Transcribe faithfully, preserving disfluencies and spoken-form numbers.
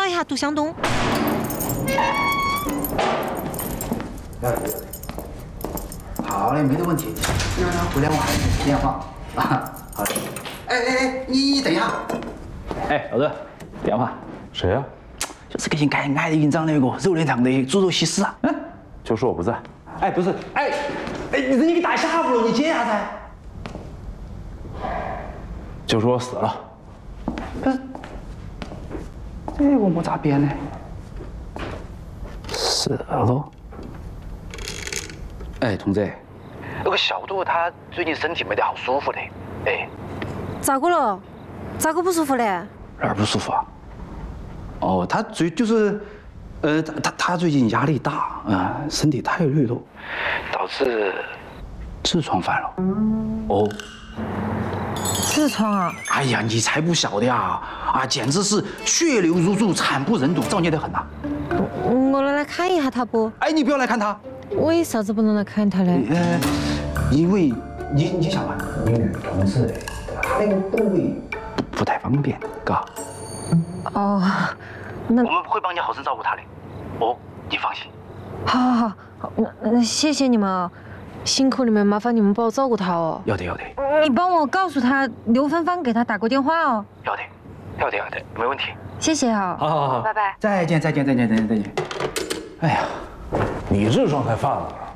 找一下杜向东。 好嘞，没得问题。一会儿回来我还有电话啊。好嘞。哎哎哎，你你等一下。哎，老郑，电话。 谁呀？ 就是个姓矮矮的营长那个肉脸长的猪肉西施啊。嗯， 就说我不在。 哎，不是，哎，哎，你你给大下午了，你接啥子？ 就说我死了。 不是，这个我咋编呢？死了。哎，童子，那个小杜他最近身体没得好舒服的，哎， 咋个了？咋个不舒服嘞？ 哪儿不舒服啊？哦，他最就是，呃，他他他最近压力大啊、呃，身体太虚弱，导致痔疮犯了。哦， 痔疮啊？ 哎呀，你才不晓得呀！啊，简直是血流如注，惨不忍睹，造孽得很呐、啊。 我来来看一下他不？ 哎，你不要来看他。 为啥子不能来看他嘞？ 呃，因为你你想嘛，你女同事的，那个部位不太方便，嘎。 哦，那我们会帮你好生照顾他的。哦，你放心。 好好好，那那谢谢你们啊，辛苦你们，麻烦你们帮我照顾他哦。 要得要得。 你帮我告诉他刘芬芳给他打过电话哦。 要得，要得要得，没问题。 谢谢啊。 好好好， 拜拜。 再见再见再见再见再见。哎呀， 你痔疮才犯了。